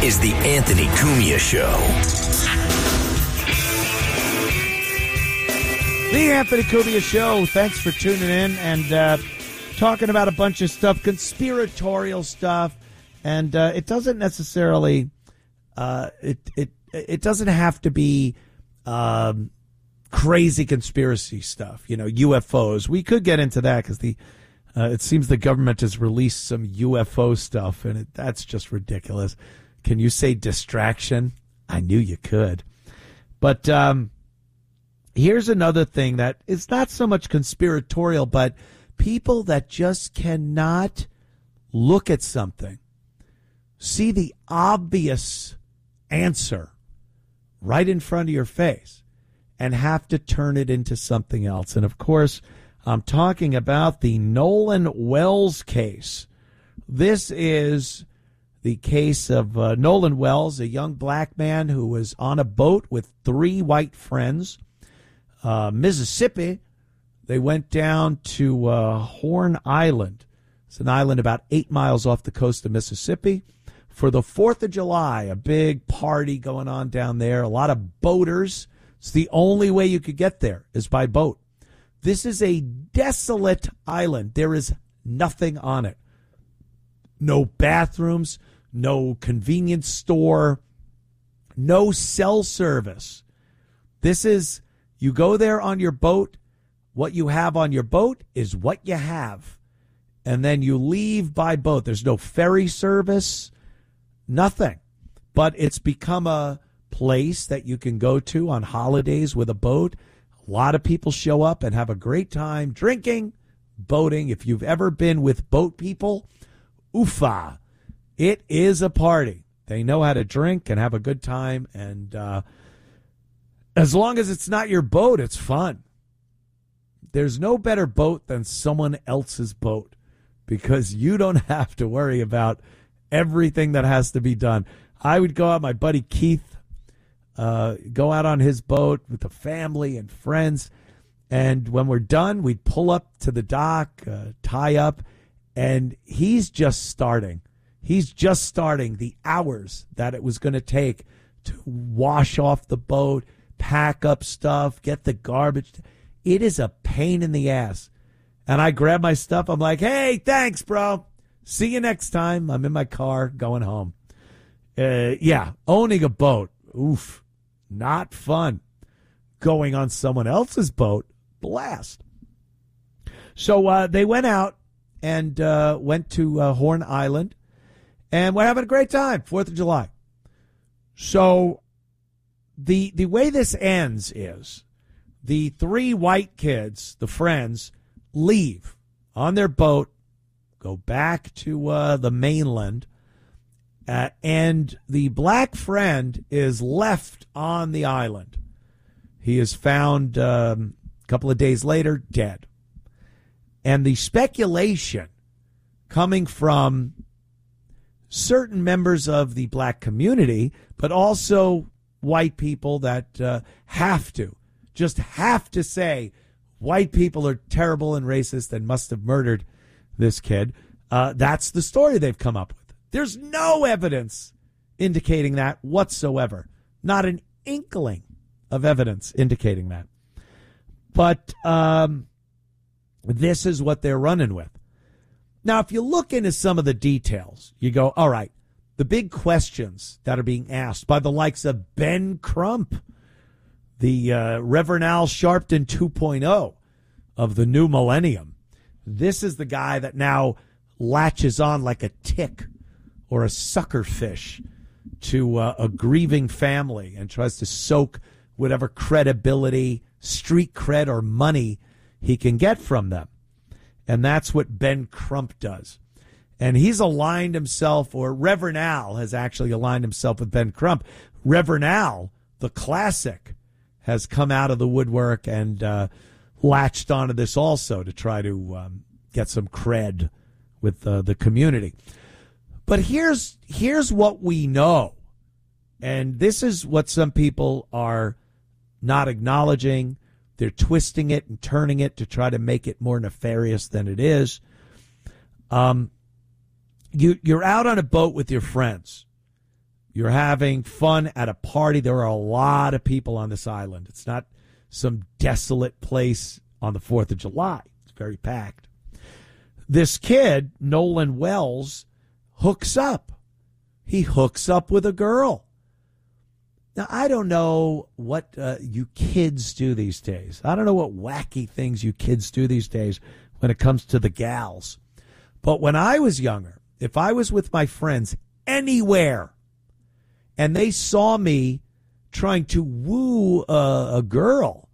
is the Anthony Cumia Show. The Anthony Cumia Show. Thanks for tuning in and talking about a bunch of stuff, conspiratorial stuff, and it doesn't necessarily it doesn't have to be crazy conspiracy stuff. You know, UFOs. We could get into that because it seems the government has released some UFO stuff, and that's just ridiculous. Can you say distraction? I knew you could, but. Here's another thing that is not so much conspiratorial, but people that just cannot look at something, see the obvious answer right in front of your face, and have to turn it into something else. And, of course, I'm talking about the Nolan Wells case. This is the case of Nolan Wells, a young black man who was on a boat with 3 white friends. Mississippi. They went down to Horn Island. It's an island about 8 miles off the coast of Mississippi for the 4th of July, a big party going on down there, a lot of boaters. It's the only way you could get there is by boat. This is a desolate island. There is nothing on it. No bathrooms, no convenience store, no cell service. This is... You go there on your boat. What you have on your boat is what you have. And then you leave by boat. There's no ferry service, nothing. But it's become a place that you can go to on holidays with a boat. A lot of people show up and have a great time drinking, boating. If you've ever been with boat people, oofa, it is a party. They know how to drink and have a good time, and as long as it's not your boat, it's fun. There's no better boat than someone else's boat because you don't have to worry about everything that has to be done. I would go out, my buddy Keith, go out on his boat with the family and friends, and when we're done, we'd pull up to the dock, tie up, and he's just starting. He's just starting the hours that it was going to take to wash off the boat, pack up stuff, get the garbage. It is a pain in the ass. And I grab my stuff. I'm like, hey, thanks, bro. See you next time. I'm in my car going home. Yeah, owning a boat. Oof, not fun. Going on someone else's boat, blast. So they went out and went to Horn Island. And we're having a great time, 4th of July. So the way this ends is the 3 white kids, the friends, leave on their boat, go back to the mainland, and the black friend is left on the island. He is found a couple of days later, dead. And the speculation coming from certain members of the black community, but also white people that have to say white people are terrible and racist and must have murdered this kid. That's the story they've come up with. There's no evidence indicating that whatsoever. Not an inkling of evidence indicating that. But this is what they're running with. Now, if you look into some of the details, you go, all right, the big questions that are being asked by the likes of Ben Crump, the Reverend Al Sharpton 2.0 of the new millennium. This is the guy that now latches on like a tick or a sucker fish to a grieving family and tries to soak whatever credibility, street cred, or money he can get from them. And that's what Ben Crump does. And he's aligned himself, or Reverend Al has actually aligned himself with Ben Crump. Reverend Al, the classic, has come out of the woodwork and latched onto this also to try to get some cred with the community. But here's what we know, and this is what some people are not acknowledging. They're twisting it and turning it to try to make it more nefarious than it is. You're out on a boat with your friends. You're having fun at a party. There are a lot of people on this island. It's not some desolate place on the 4th of July. It's very packed. This kid, Nolan Wells, hooks up. He hooks up with a girl. Now, I don't know what you kids do these days. I don't know what wacky things you kids do these days when it comes to the gals. But when I was younger, if I was with my friends anywhere and they saw me trying to woo a girl,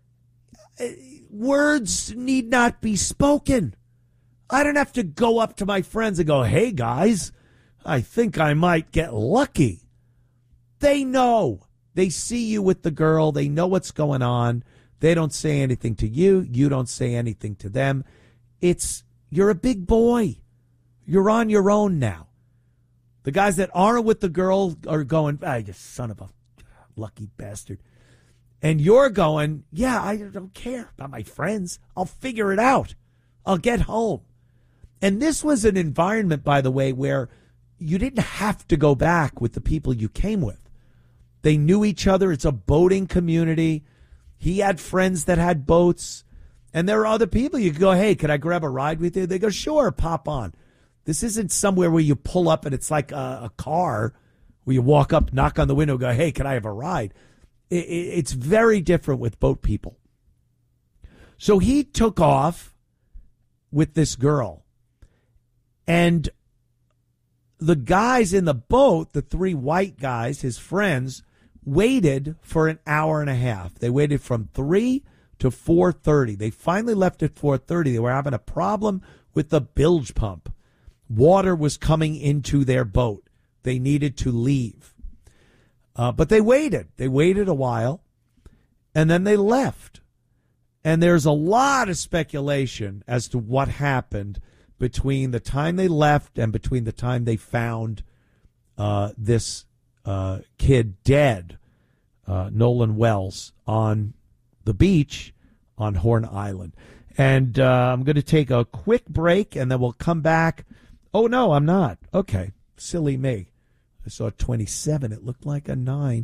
words need not be spoken. I don't have to go up to my friends and go, hey, guys, I think I might get lucky. They know. They see you with the girl. They know what's going on. They don't say anything to you. You don't say anything to them. You're a big boy. You're on your own now. The guys that aren't with the girl are going, you son of a lucky bastard. And you're going, yeah, I don't care about my friends. I'll figure it out. I'll get home. And this was an environment, by the way, where you didn't have to go back with the people you came with. They knew each other. It's a boating community. He had friends that had boats. And there are other people. You could go, hey, can I grab a ride with you? They go, sure, pop on. This isn't somewhere where you pull up and it's like a car where you walk up, knock on the window, go, hey, can I have a ride? It's very different with boat people. So he took off with this girl. And the guys in the boat, the 3 white guys, his friends, waited for an hour and a half. They waited from 3 to 4:30. They finally left at 4:30. They were having a problem with the bilge pump. Water was coming into their boat. They needed to leave. But they waited. They waited a while, and then they left. And there's a lot of speculation as to what happened between the time they left and between the time they found this kid dead, Nolan Wells, on the beach on Horn Island. And I'm going to take a quick break, and then we'll come back. Oh, no, I'm not. Okay, silly me. I saw 27. It looked like a 9.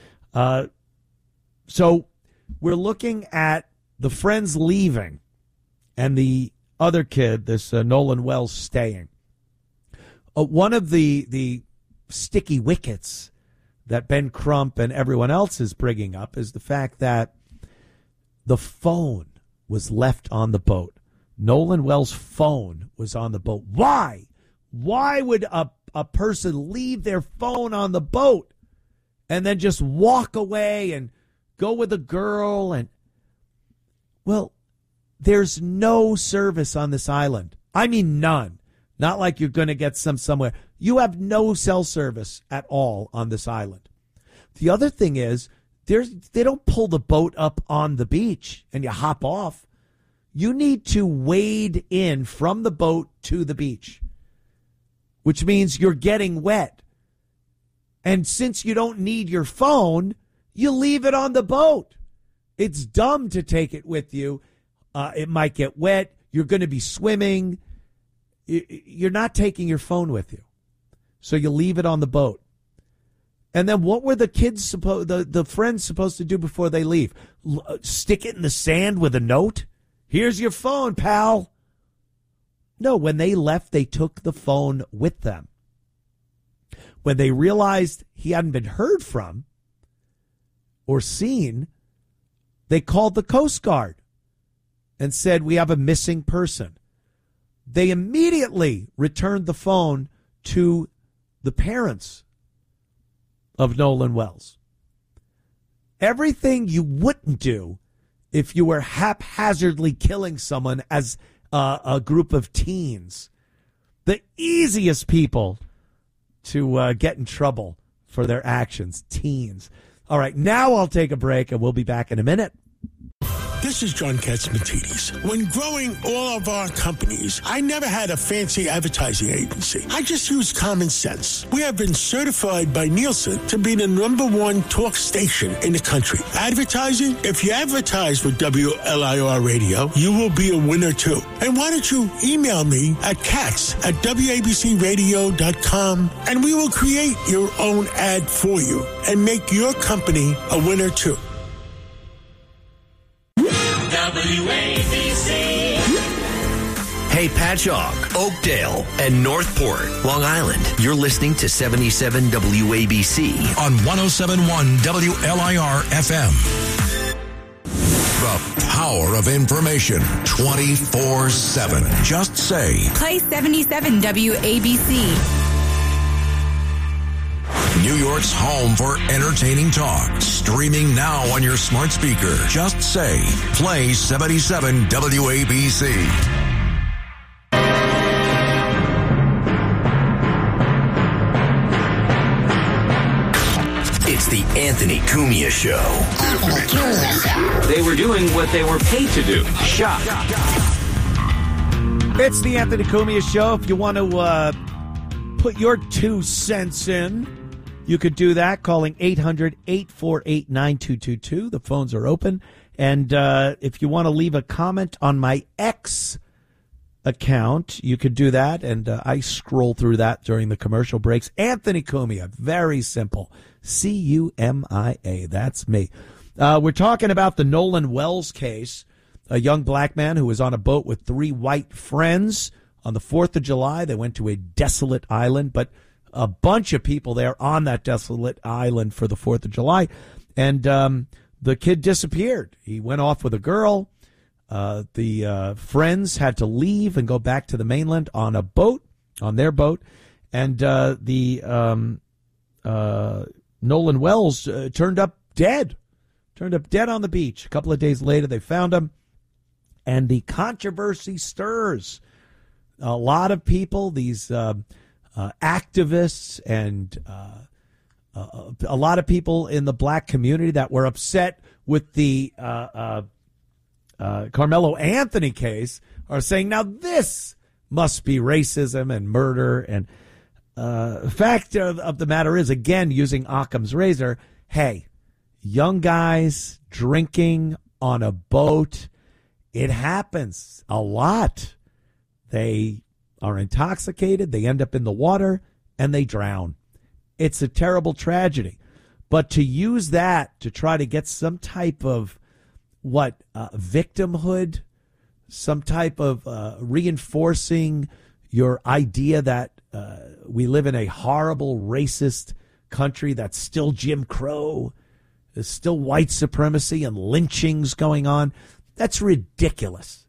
So we're looking at the friends leaving and the other kid, this Nolan Wells, staying. One of the sticky wickets that Ben Crump and everyone else is bringing up is the fact that the phone was left on the boat. Nolan Wells' phone was on the boat. Why? Why would a person leave their phone on the boat and then just walk away and go with a girl? And, well, there's no service on this island. I mean, none. Not like you're going to get some somewhere. You have no cell service at all on this island. The other thing is, they don't pull the boat up on the beach and you hop off. You need to wade in from the boat to the beach, which means you're getting wet. And since you don't need your phone, you leave it on the boat. It's dumb to take it with you. It might get wet. You're going to be swimming. You're not taking your phone with you. So you leave it on the boat. And then what were the kids the friends supposed to do before they leave? Stick it in the sand with a note? Here's your phone, pal. No, when they left, they took the phone with them. When they realized he hadn't been heard from or seen, they called the Coast Guard and said, we have a missing person. They immediately returned the phone to the parents of Nolan Wells. Everything you wouldn't do if you were haphazardly killing someone as a group of teens. The easiest people to get in trouble for their actions, teens. All right, now I'll take a break, and we'll be back in a minute. This is John Katzmatidis. When growing all of our companies, I never had a fancy advertising agency. I just used common sense. We have been certified by Nielsen to be the #1 talk station in the country. Advertising? If you advertise with WLIR Radio, you will be a winner too. And why don't you email me at katz@wabcradio.com and we will create your own ad for you and make your company a winner too. WABC. Hey, Patchogue, Oakdale, and Northport, Long Island. You're listening to 77 WABC on 107.1 WLIR FM. The power of information 24/7. Just say. Play 77 WABC. New York's home for entertaining talk. Streaming now on your smart speaker. Just say, play 77 WABC. It's the Anthony Cumia Show. They were doing what they were paid to do. Shop. It's the Anthony Cumia Show. If you want to put your 2 cents in, you could do that calling 800-848-9222. The phones are open. And if you want to leave a comment on my X account, you could do that. And I scroll through that during the commercial breaks. Anthony Cumia, very simple. Cumia. That's me. We're talking about the Nolan Wells case, a young black man who was on a boat with 3 white friends on the 4th of July. They went to a desolate island, but a bunch of people there on that desolate island for the 4th of July. And the kid disappeared. He went off with a girl. The friends had to leave and go back to the mainland on a boat, on their boat. And Nolan Wells turned up dead on the beach. A couple of days later, they found him. And the controversy stirs. A lot of people, these activists and a lot of people in the black community that were upset with the Carmelo Anthony case are saying, now this must be racism and murder. And fact of the matter is, again, using Occam's razor, hey, young guys drinking on a boat, it happens a lot. They are intoxicated, they end up in the water, and they drown. It's a terrible tragedy. But to use that to try to get some type of, victimhood, some type of reinforcing your idea that we live in a horrible, racist country that's still Jim Crow, there's still white supremacy and lynchings going on, that's ridiculous.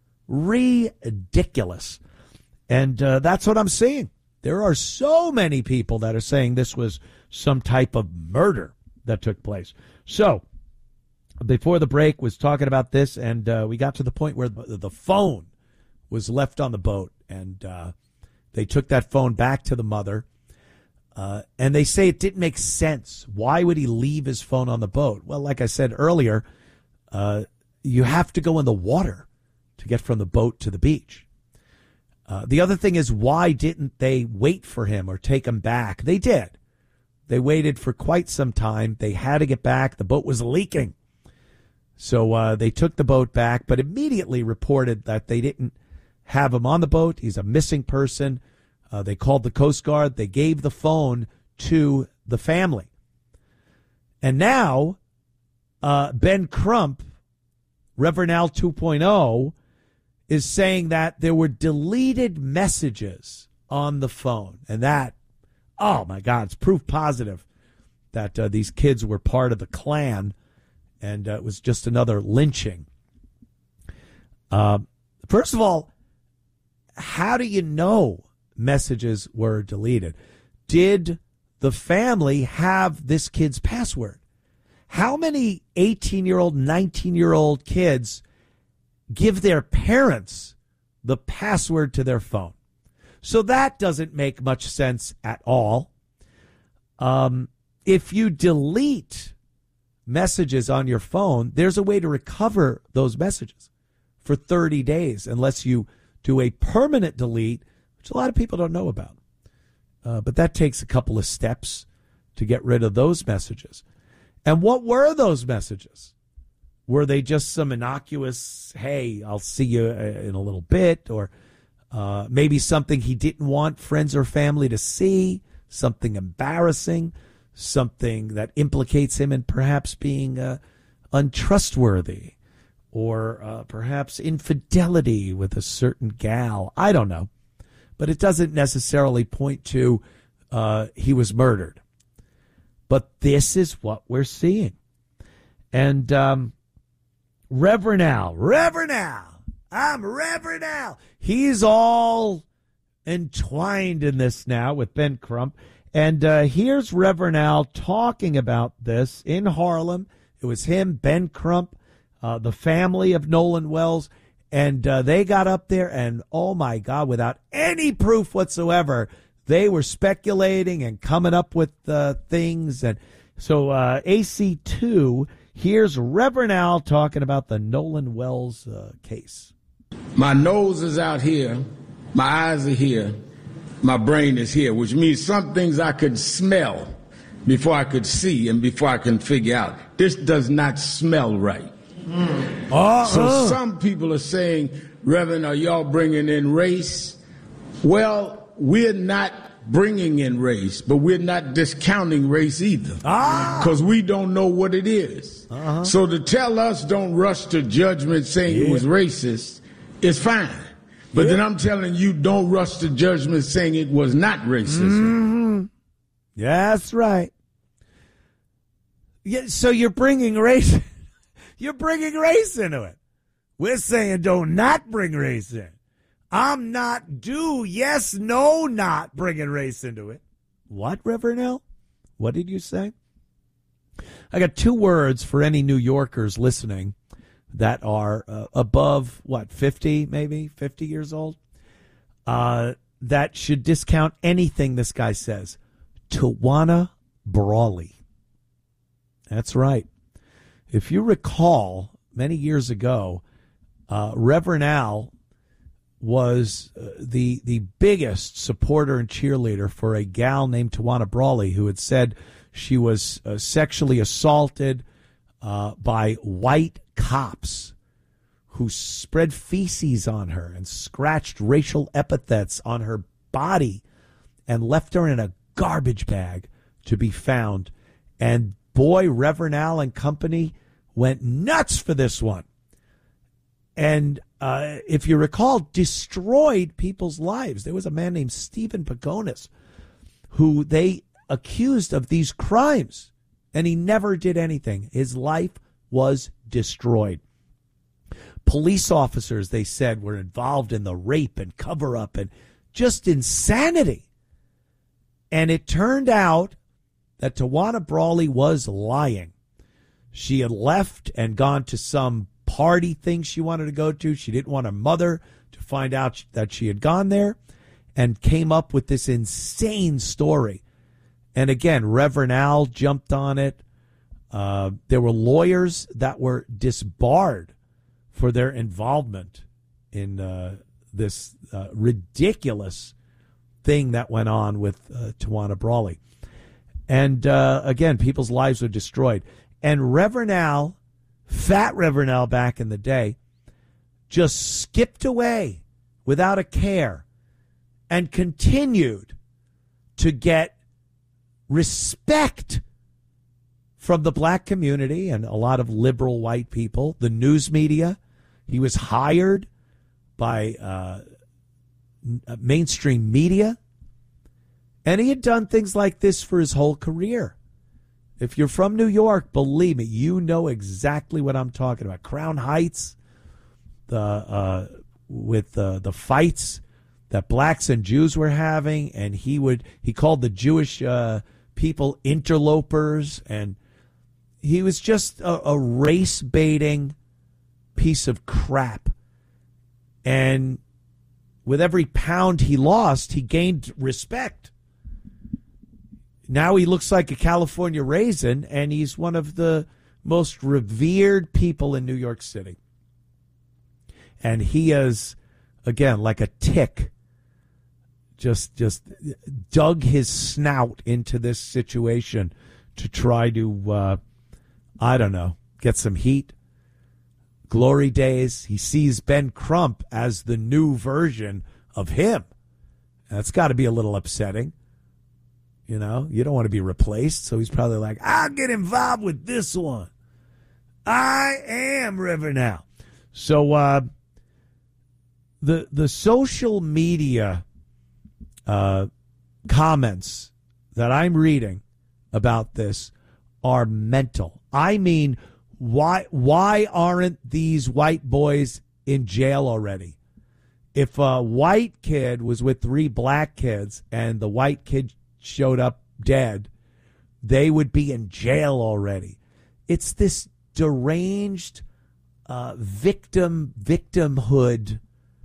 Ridiculous. And that's what I'm seeing. There are so many people that are saying this was some type of murder that took place. So, before the break, was talking about this, and we got to the point where the phone was left on the boat, and they took that phone back to the mother, and they say it didn't make sense. Why would he leave his phone on the boat? Well, like I said earlier, you have to go in the water to get from the boat to the beach. The other thing is, why didn't they wait for him or take him back? They did. They waited for quite some time. They had to get back. The boat was leaking. So they took the boat back, but immediately reported that they didn't have him on the boat. He's a missing person. They called the Coast Guard. They gave the phone to the family. And now Ben Crump, Reverend Al 2.0, is saying that there were deleted messages on the phone. And that, oh my God, it's proof positive that these kids were part of the Klan, and it was just another lynching. First of all, how do you know messages were deleted? Did the family have this kid's password? How many 18-year-old, 19-year-old kids give their parents the password to their phone? So that doesn't make much sense at all. If you delete messages on your phone, there's a way to recover those messages for 30 days unless you do a permanent delete, which a lot of people don't know about. But that takes a couple of steps to get rid of those messages. And what were those messages? Were they just some innocuous, hey, I'll see you in a little bit, or maybe something he didn't want friends or family to see, something embarrassing, something that implicates him in perhaps being untrustworthy, or perhaps infidelity with a certain gal? I don't know. But it doesn't necessarily point to he was murdered. But this is what we're seeing. And Reverend Al, I'm Reverend Al. He's all entwined in this now with Ben Crump. And here's Reverend Al talking about this in Harlem. It was him, Ben Crump, the family of Nolan Wells. And they got up there and, oh, my God, without any proof whatsoever, they were speculating and coming up with things. And so AC2, here's Reverend Al talking about the Nolan Wells case. My nose is out here. My eyes are here. My brain is here, which means some things I could smell before I could see and before I can figure out. This does not smell right. So some people are saying, Reverend, are y'all bringing in race? Well, we're not bringing in race, but we're not discounting race either, because we don't know what it is. So to tell us don't rush to judgment saying it was racist is fine. But then I'm telling you, don't rush to judgment saying it was not racism. Yeah, that's right. Yeah, so you're bringing race. You're bringing race into it. We're saying don't not bring race in. I'm not yes, no, not bringing race into it. What, Reverend Al? What did you say? I got two words for any New Yorkers listening that are above, 50 years old, that should discount anything this guy says. Tawana Brawley. That's right. If you recall, many years ago, Reverend Al was the biggest supporter and cheerleader for a gal named Tawana Brawley, who had said she was sexually assaulted by white cops who spread feces on her and scratched racial epithets on her body and left her in a garbage bag to be found. And boy, Reverend Al and company went nuts for this one. And if you recall, destroyed people's lives. There was a man named Stephen Pagonis who they accused of these crimes, and he never did anything. His life was destroyed. Police officers, they said, were involved in the rape and cover-up and just insanity. And it turned out that Tawana Brawley was lying. She had left and gone to some party thing she wanted to go to. She didn't want her mother to find out that she had gone there, and came up with this insane story. And again, Reverend Al jumped on it. There were lawyers that were disbarred for their involvement in this ridiculous thing that went on with Tawana Brawley. And again, people's lives were destroyed. And Reverend Al, fat Reverend Al back in the day, just skipped away without a care and continued to get respect from the black community and a lot of liberal white people, the news media. He was hired by mainstream media, and he had done things like this for his whole career. If you're from New York, believe me, you know exactly what I'm talking about. Crown Heights, with the fights that blacks and Jews were having, and he called the Jewish people interlopers, and he was just a race-baiting piece of crap. And with every pound he lost, he gained respect. Now he looks like a California raisin, and he's one of the most revered people in New York City. And he is, again, like a tick, just dug his snout into this situation to try to, I don't know, get some heat. Glory days. He sees Ben Crump as the new version of him. That's got to be a little upsetting. You know, you don't want to be replaced. So he's probably like, I'll get involved with this one. I am River now. So the social media comments that I'm reading about this are mental. I mean, why aren't these white boys in jail already? If a white kid was with 3 black kids and the white kid showed up dead, they would be in jail already. It's this deranged victimhood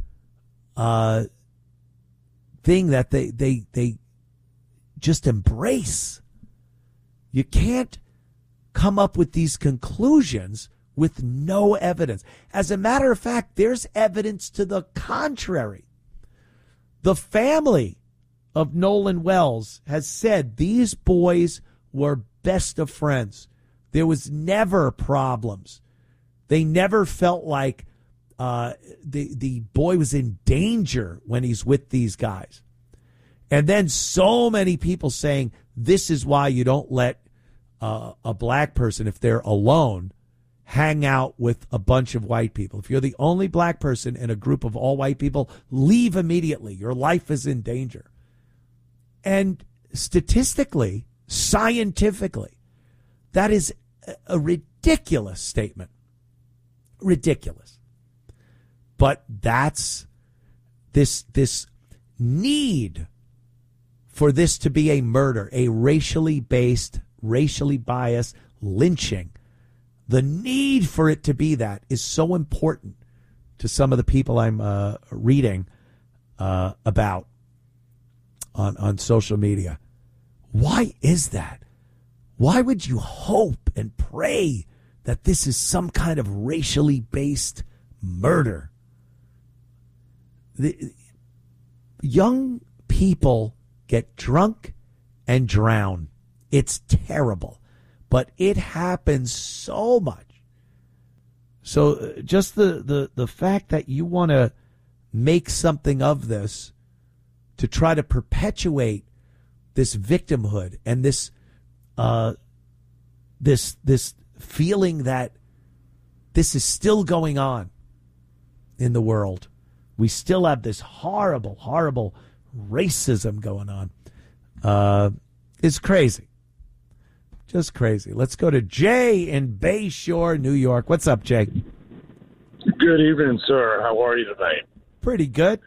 thing that they just embrace. You can't come up with these conclusions with no evidence. As a matter of fact, there's evidence to the contrary. The family of Nolan Wells has said these boys were best of friends. There was never problems. They never felt like the boy was in danger when he's with these guys. And then so many people saying this is why you don't let a black person, if they're alone, hang out with a bunch of white people. If you're the only black person in a group of all white people, leave immediately. Your life is in danger. And statistically, scientifically, that is a ridiculous statement. Ridiculous. But that's this need for this to be a murder, a racially based, racially biased lynching. The need for it to be that is so important to some of the people I'm reading about on social media. Why is that? Why would you hope and pray that this is some kind of racially based murder? The young people get drunk and drown. It's terrible, but it happens so much. So just the fact that you want to make something of this to try to perpetuate this victimhood and this feeling that this is still going on in the world. We still have this horrible, horrible racism going on. It's crazy. Just crazy. Let's go to Jay in Bayshore, New York. What's up, Jay? Good evening, sir. How are you tonight? Pretty good.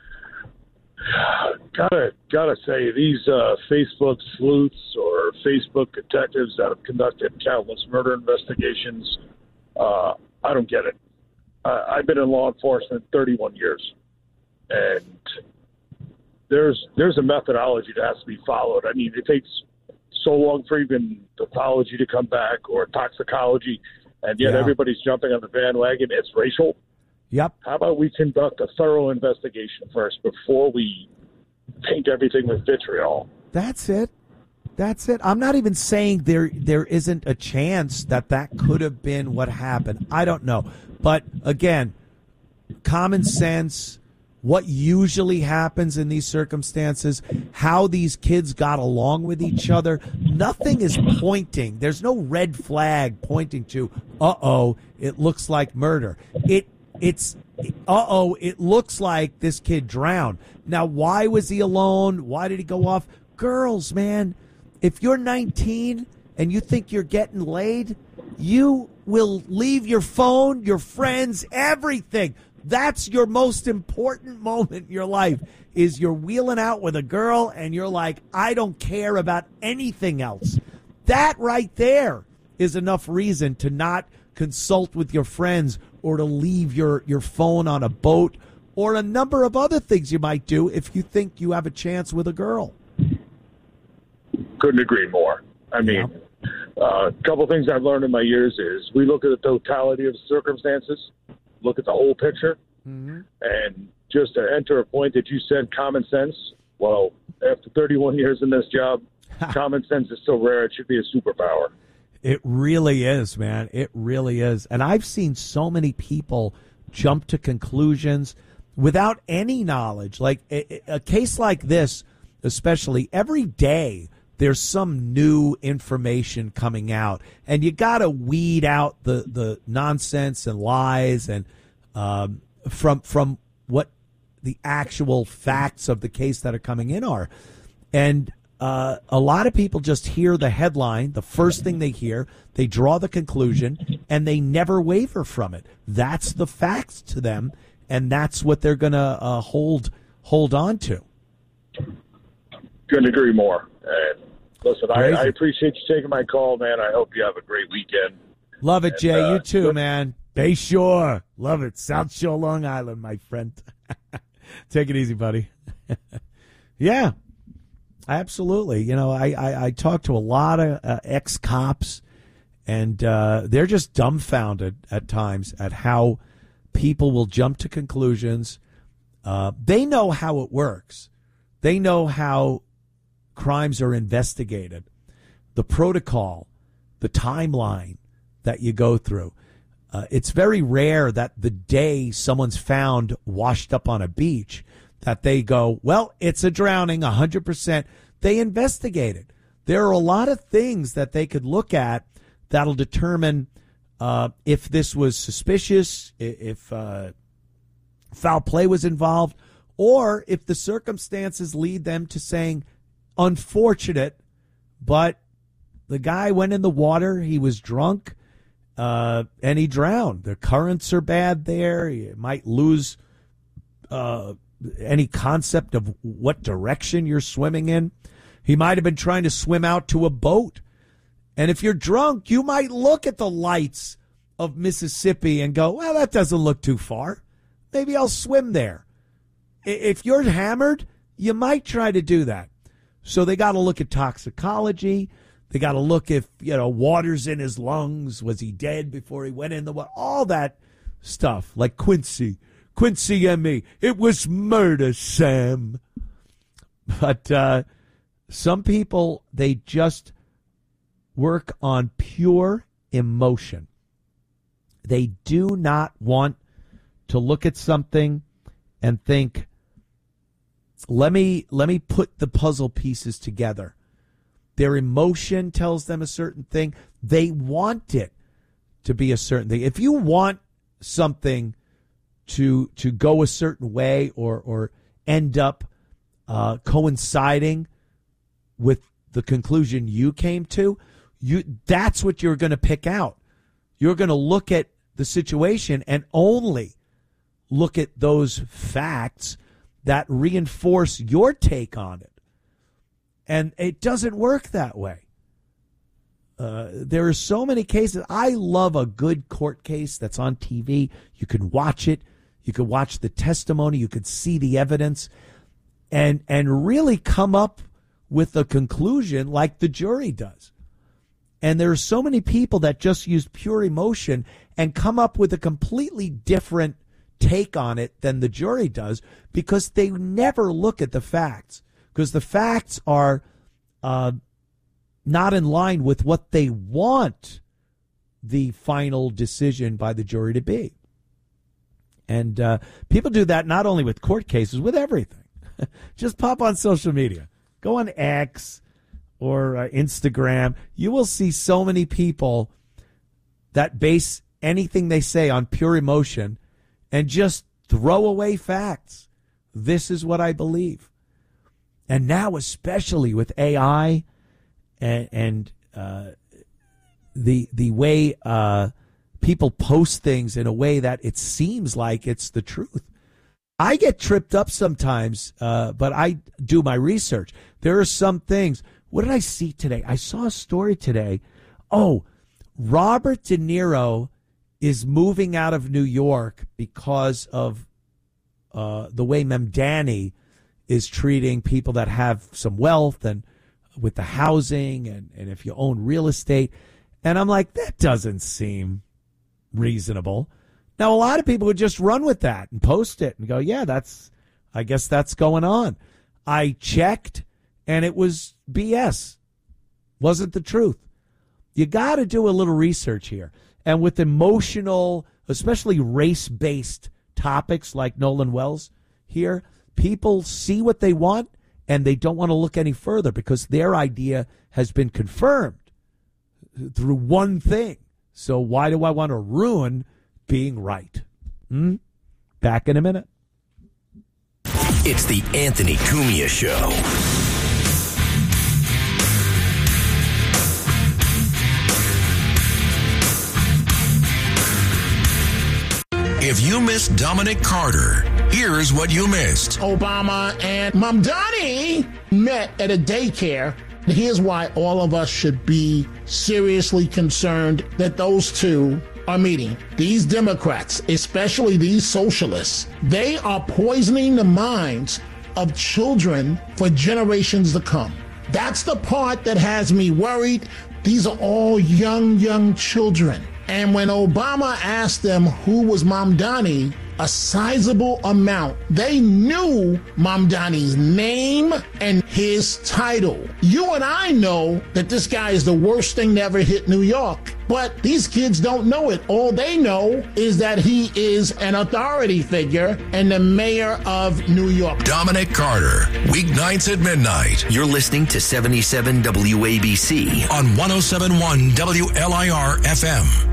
Gotta say, these Facebook sleuths or Facebook detectives that have conducted countless murder investigations, I don't get it. I've been in law enforcement 31 years, and there's a methodology that has to be followed. I mean, it takes so long for even pathology to come back or toxicology, and yet everybody's jumping on the bandwagon. It's racial. Yep. How about we conduct a thorough investigation first before we paint everything with vitriol? That's it. That's it. I'm not even saying there isn't a chance that could have been what happened. I don't know. But again, common sense, what usually happens in these circumstances, how these kids got along with each other, nothing is pointing. There's no red flag pointing to, it looks like murder. It looks like this kid drowned. Now, why was he alone? Why did he go off? Girls, man, if you're 19 and you think you're getting laid, you will leave your phone, your friends, everything. That's your most important moment in your life, is you're wheeling out with a girl and you're like, I don't care about anything else. That right there is enough reason to not consult with your friends or to leave your phone on a boat or a number of other things you might do if you think you have a chance with a girl. Couldn't agree more. I mean, A couple things I've learned in my years is we look at the totality of circumstances, look at the whole picture, and just to enter a point that you said, common sense. Well, after 31 years in this job, common sense is so rare it should be a superpower. It really is, man. It really is. And I've seen so many people jump to conclusions without any knowledge. Like a case like this, especially, every day there's some new information coming out, and you got to weed out the nonsense and lies and from what the actual facts of the case that are coming in are. And a lot of people just hear the headline, the first thing they hear, they draw the conclusion, and they never waver from it. That's the facts to them, and that's what they're going to hold on to. Couldn't agree more. And listen, I appreciate you taking my call, man. I hope you have a great weekend. Love it, Jay. You too, man. Bay Shore. Love it. South Shore, Long Island, my friend. Take it easy, buddy. Yeah, absolutely. You know, I talk to a lot of ex-cops, and they're just dumbfounded at times at how people will jump to conclusions. They know how it works. They know how crimes are investigated, the protocol, the timeline that you go through. It's very rare that the day someone's found washed up on a beach that they go, well, it's a drowning, 100%. They investigate it. There are a lot of things that they could look at that'll determine if this was suspicious, if foul play was involved, or if the circumstances lead them to saying, unfortunate, but the guy went in the water, he was drunk, and he drowned. The currents are bad there. You might lose any concept of what direction you're swimming in. He might have been trying to swim out to a boat. And if you're drunk, you might look at the lights of Mississippi and go, well, that doesn't look too far. Maybe I'll swim there. If you're hammered, you might try to do that. So they got to look at toxicology. They got to look if, water's in his lungs. Was he dead before he went in the water? All that stuff, like Quincy and me. It was murder, Sam. But some people, they just work on pure emotion. They do not want to look at something and think, let me put the puzzle pieces together. Their emotion tells them a certain thing. They want it to be a certain thing. If you want something to go a certain way or end up coinciding with the conclusion you came to, that's what you're going to pick out. You're going to look at the situation and only look at those facts that reinforce your take on it. And it doesn't work that way. There are so many cases. I love a good court case that's on TV. You can watch it. You can watch the testimony. You can see the evidence and really come up with a conclusion like the jury does. And there are so many people that just use pure emotion and come up with a completely different take on it than the jury does because they never look at the facts. Because the facts are not in line with what they want the final decision by the jury to be. And people do that not only with court cases, with everything. Just pop on social media. Go on X or Instagram. You will see so many people that base anything they say on pure emotion and just throw away facts. This is what I believe. And now, especially with AI and the way people post things in a way that it seems like it's the truth. I get tripped up sometimes, but I do my research. There are some things. What did I see today? I saw a story today. Oh, Robert De Niro is moving out of New York because of the way Mamdani is treating people that have some wealth and with the housing and if you own real estate. And I'm like, that doesn't seem reasonable. Now, a lot of people would just run with that and post it and go, yeah, I guess that's going on. I checked, and it was BS. Wasn't the truth. You got to do a little research here. And with emotional, especially race-based topics like Nolan Wells here, people see what they want, and they don't want to look any further because their idea has been confirmed through one thing. So why do I want to ruin being right? Back in a minute. It's the Anthony Cumia Show. If you missed Dominic Carter, here's what you missed. Obama and Mamdani met at a daycare. Here's why all of us should be seriously concerned that those two are meeting. These Democrats, especially these socialists, they are poisoning the minds of children for generations to come. That's the part that has me worried. These are all young children. And when Obama asked them who was Mamdani, a sizable amount, they knew Mamdani's name and his title. You and I know that this guy is the worst thing to ever hit New York, but these kids don't know it. All they know is that he is an authority figure and the mayor of New York. Dominic Carter, weeknights at midnight. You're listening to 77 WABC on 107.1 WLIR FM.